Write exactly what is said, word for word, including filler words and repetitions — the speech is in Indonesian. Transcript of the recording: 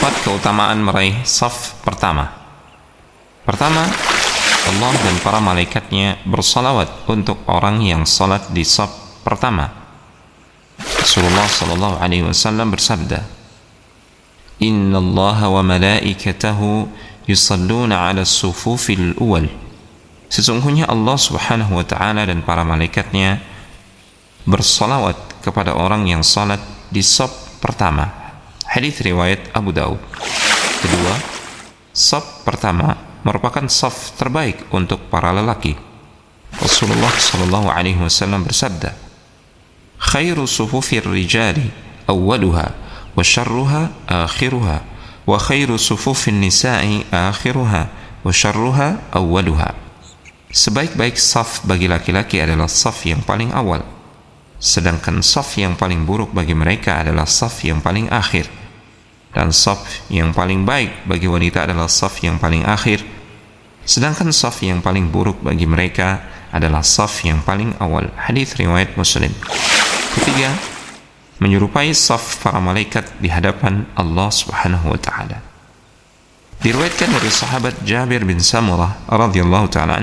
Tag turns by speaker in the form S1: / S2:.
S1: Empat, keutamaan meraih saf pertama. Pertama, Allah dan para malaikatnya bersalawat untuk orang yang salat di saf pertama. Rasulullah sallallahu alaihi wasallam bersabda, Inna Allah wa malaikatahu yusalluna ala sufufil awal. Sesungguhnya Allah subhanahu wa ta'ala dan para malaikatnya bersalawat kepada orang yang salat di saf pertama. Hadits riwayat Abu Daud. Kedua, saf pertama merupakan saf terbaik untuk para lelaki. Rasulullah sallallahu alaihi wasallam bersabda, Khairu sufufir rijali awwaluha wa syarruha akhiruha wa khairu sufufin nisa'i akhiruha wa syarruha awwaluha. Sebaik-baik saf bagi laki-laki adalah saf yang paling awal, sedangkan saf yang paling buruk bagi mereka adalah saf yang paling akhir, dan saf yang paling baik bagi wanita adalah saf yang paling akhir, sedangkan saf yang paling buruk bagi mereka adalah saf yang paling awal. Hadits riwayat Muslim. Ketiga, menyerupai saf para malaikat di hadapan Allah subhanahu wa ta'ala. Diriwayatkan dari sahabat Jabir bin Samurah radhiyallahu ta'ala